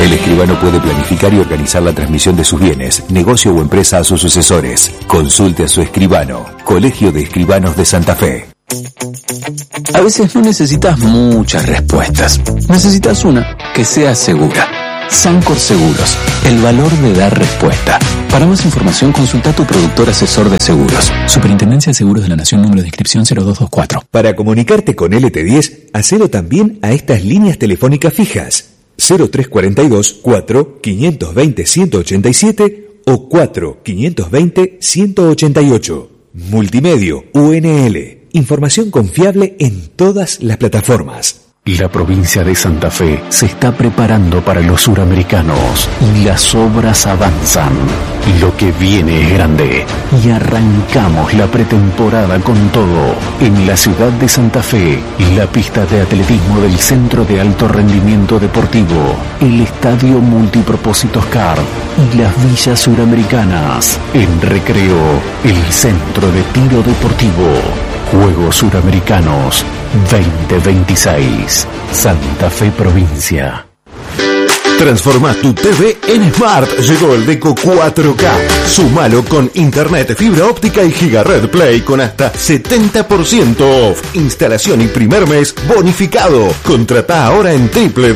El escribano puede planificar y organizar la transmisión de sus bienes, negocio o empresa a sus sucesores. Consulte a su escribano. Colegio de Escribanos de Santa Fe. A veces no necesitas muchas respuestas. Necesitas una que sea segura. Sancor Seguros, el valor de dar respuesta. Para más información, consulta a tu productor asesor de seguros. Superintendencia de Seguros de la Nación, número de inscripción 0224. Para comunicarte con LT10, hacelo también a estas líneas telefónicas fijas. 0342 4 520 187 o 4 520 188. Multimedio UNL. Información confiable en todas las plataformas. La provincia de Santa Fe se está preparando para los suramericanos y las obras avanzan. Lo que viene es grande y arrancamos la pretemporada con todo. En la ciudad de Santa Fe, la pista de atletismo del Centro de Alto Rendimiento Deportivo, el Estadio Multipropósitos CAR y las villas suramericanas. En Recreo, el Centro de Tiro Deportivo. Juegos Suramericanos 2026. Santa Fe Provincia. Transforma tu TV en Smart. Llegó el Deco 4K. Súmalo con internet, fibra óptica y Gigared Play con hasta 70% off. Instalación y primer mes bonificado. Contratá ahora en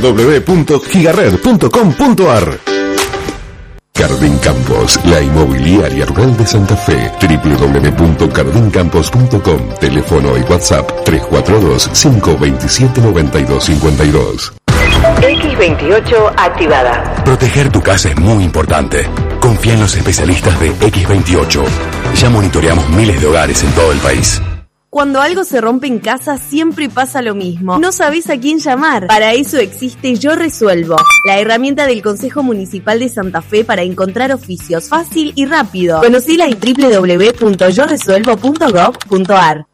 www.gigared.com.ar. Cardin Campos, la inmobiliaria rural de Santa Fe. www.cardincampos.com. Teléfono y WhatsApp 342-527-9252. X28 activada. Proteger tu casa es muy importante. Confía en los especialistas de X28. Ya monitoreamos miles de hogares en todo el país. Cuando algo se rompe en casa, siempre pasa lo mismo. No sabés a quién llamar. Para eso existe Yo Resuelvo, la herramienta del Consejo Municipal de Santa Fe para encontrar oficios fácil y rápido. Conocila en www.yoresuelvo.gov.ar.